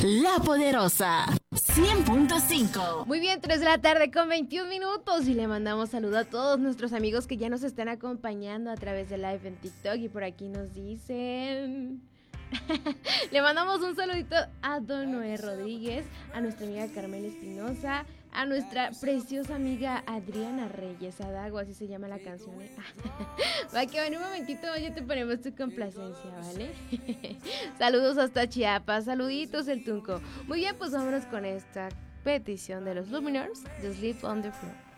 La Poderosa 100.5. Muy bien, 3 de la tarde con 21 minutos y le mandamos saludo a todos nuestros amigos que ya nos están acompañando a través de live en TikTok y por aquí nos dicen... Le mandamos un saludito a Don Noé Rodríguez, a nuestra amiga Carmela Espinosa, a nuestra preciosa amiga Adriana Reyes Adago, así se llama la canción, ¿eh? Va que en un momentito ya te ponemos tu complacencia, ¿vale? Saludos hasta Chiapas, saluditos el Tunco. Muy bien, pues vámonos con esta petición de los Luminers, The Sleep on the Floor.